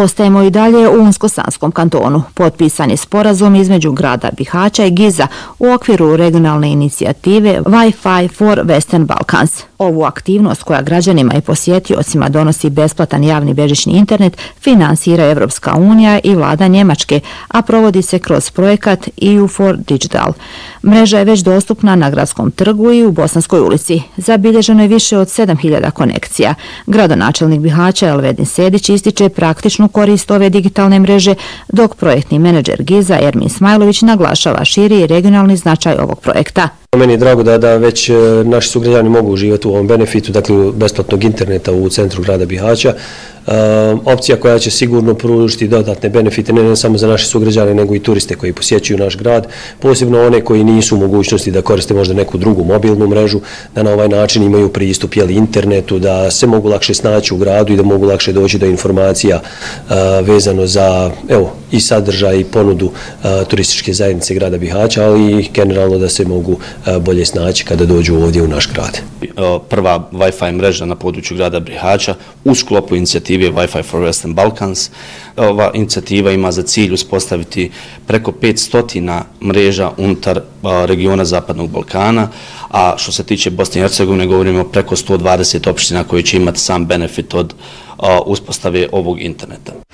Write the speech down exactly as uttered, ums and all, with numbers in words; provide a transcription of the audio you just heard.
Ostajemo i dalje u Unsko-Sanskom kantonu. Potpisan je sporazum između grada Bihaća i Giza u okviru regionalne inicijative Wi-Fi for Western Balkans. Ovu aktivnost koja građanima i posjetiocima donosi besplatan javni bežični internet finansira Evropska unija i vlada Njemačke, a provodi se kroz projekat E U for Digital. Mreža je već dostupna na Gradskom trgu i u Bosanskoj ulici. Zabilježeno je više od sedam hiljada konekcija. Gradonačelnik Bihaća Elvedin Sedić ističe praktičnu korist ove digitalne mreže, dok projektni menadžer Giza Ermin Smajlović naglašava širi i regionalni značaj ovog projekta. Meni je drago da, da već naši sugrađani mogu uživati u ovom benefitu, dakle besplatnog interneta u centru grada Bihaća. E, opcija koja će sigurno pružiti dodatne benefite ne, ne samo za naše sugrađane, nego i turiste koji posjećuju naš grad, posebno one koji nisu u mogućnosti da koriste možda neku drugu mobilnu mrežu, da na ovaj način imaju pristup jeli, internetu, da se mogu lakše snaći u gradu i da mogu lakše doći do informacija e, vezano za evo, i sadržaj i ponudu e, turističke zajednice grada Bihaća, ali i generalno da se mogu bolje snaći kada dođu ovdje u naš grad. Prva Wi-Fi mreža na području grada Bihaća u sklopu inicijative Wi-Fi for Western Balkans. Ova inicijativa ima za cilj uspostaviti preko petsto mreža unutar regiona Zapadnog Balkana, a što se tiče Bosne i Hercegovine govorimo preko sto dvadeset opština koje će imati sam benefit od uspostave ovog interneta.